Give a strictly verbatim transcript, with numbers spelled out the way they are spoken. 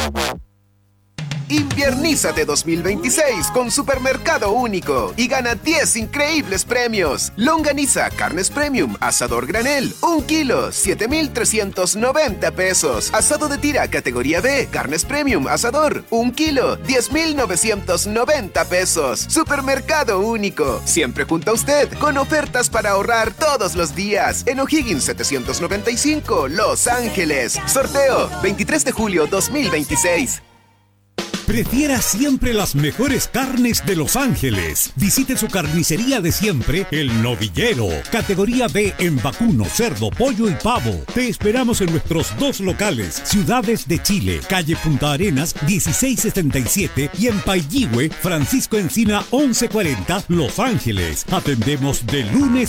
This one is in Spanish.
Inviernízate dos mil veintiséis con Supermercado Único y gana diez increíbles premios. Longaniza, carnes premium, asador granel, un kilo, siete mil trescientos noventa pesos. Asado de tira, categoría B, carnes premium, asador, un kilo, diez mil novecientos noventa pesos. Supermercado Único, siempre junto a usted, con ofertas para ahorrar todos los días. En O'Higgins setecientos noventa y cinco, Los Ángeles. Sorteo, veintitrés de julio dos mil veintiséis. Prefiera siempre las mejores carnes de Los Ángeles. Visite su carnicería de siempre, El Novillero. Categoría B en vacuno, cerdo, pollo y pavo. Te esperamos en nuestros dos locales, Ciudades de Chile, calle Punta Arenas dieciséis setenta y siete y en Pailligüe, Francisco Encina once cuarenta, Los Ángeles. Atendemos de lunes